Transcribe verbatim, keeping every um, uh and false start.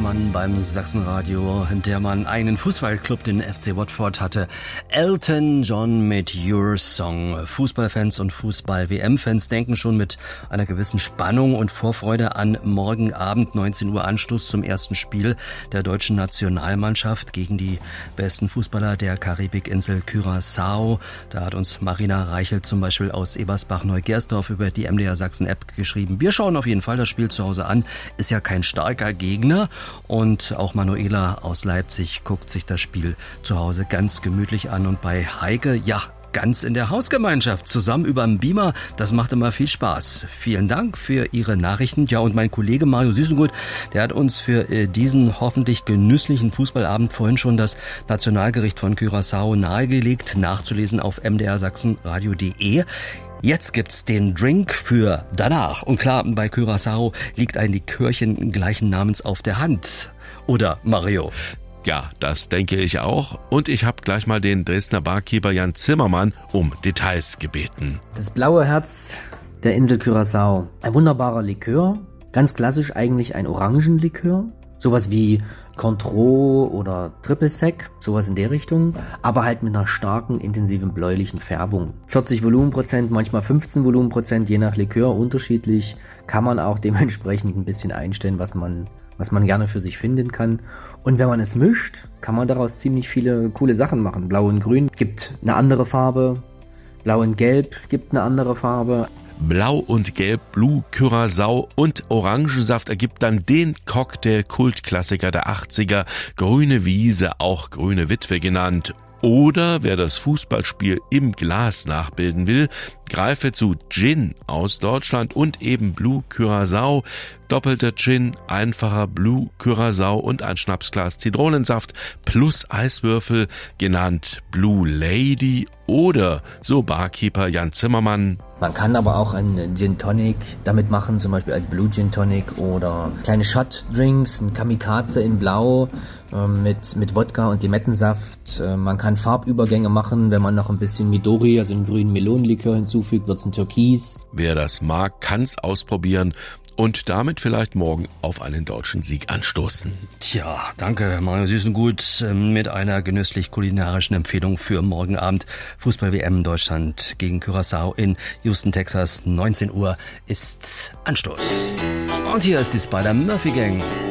Mann beim Sachsenradio, der man einen Fußballclub, den F C Watford, hatte. Elton John mit Your Song. Fußballfans und Fußball-W M-Fans denken schon mit einer gewissen Spannung und Vorfreude an morgen Abend neunzehn Uhr Anstoß zum ersten Spiel der deutschen Nationalmannschaft gegen die besten Fußballer der Karibikinsel Curaçao. Da hat uns Marina Reichelt zum Beispiel aus Ebersbach-Neugersdorf über die M D R Sachsen-App geschrieben. Wir schauen auf jeden Fall das Spiel zu Hause an. Ist ja kein starker Gegner. Und auch Manuela aus Leipzig guckt sich das Spiel zu Hause ganz gemütlich an. Und bei Heike, ja, ganz in der Hausgemeinschaft, zusammen überm Beamer. Das macht immer viel Spaß. Vielen Dank für Ihre Nachrichten. Ja, und mein Kollege Mario Süßengut, der hat uns für äh, diesen hoffentlich genüsslichen Fußballabend vorhin schon das Nationalgericht von Curaçao nahegelegt, nachzulesen auf m d r sachsenradio punkt de. Jetzt gibt's den Drink für danach. Und klar, bei Curaçao liegt ein Likörchen gleichen Namens auf der Hand. Oder, Mario? Ja, das denke ich auch. Und ich habe gleich mal den Dresdner Barkeeper Jan Zimmermann um Details gebeten. Das blaue Herz der Insel Curaçao. Ein wunderbarer Likör. Ganz klassisch eigentlich ein Orangenlikör. Sowas wie Cointreau oder Triple Sec, sowas in der Richtung, aber halt mit einer starken, intensiven bläulichen Färbung. vierzig Volumenprozent, manchmal fünfzehn Volumenprozent, je nach Likör unterschiedlich. Kann man auch dementsprechend ein bisschen einstellen, was man, was man gerne für sich finden kann. Und wenn man es mischt, kann man daraus ziemlich viele coole Sachen machen. Blau und Grün gibt eine andere Farbe, Blau und Gelb gibt eine andere Farbe. Blau und Gelb, Blue, Curaçao und Orangensaft ergibt dann den Cocktail-Kultklassiker der achtziger, Grüne Wiese, auch Grüne Witwe genannt. Oder wer das Fußballspiel im Glas nachbilden will, greife zu Gin aus Deutschland und eben Blue Curaçao. Doppelter Gin, einfacher Blue Curaçao und ein Schnapsglas Zitronensaft plus Eiswürfel, genannt Blue Lady oder, so Barkeeper Jan Zimmermann. Man kann aber auch einen Gin Tonic damit machen, zum Beispiel als Blue Gin Tonic oder kleine Shot Drinks, ein Kamikaze in Blau äh, mit, mit Wodka und Limettensaft. Äh, man kann Farbübergänge machen, wenn man noch ein bisschen Midori, also einen grünen Melonenlikör hinzufügt, wird's ein Türkis. Wer das mag, kann's ausprobieren und damit vielleicht morgen auf einen deutschen Sieg anstoßen. Tja, danke, Mario Süßengut, mit einer genüsslich kulinarischen Empfehlung für morgen Abend. Fußball-W M Deutschland gegen Curaçao in Houston, Texas. neunzehn Uhr ist Anstoß. Und hier ist die Spider-Murphy Gang.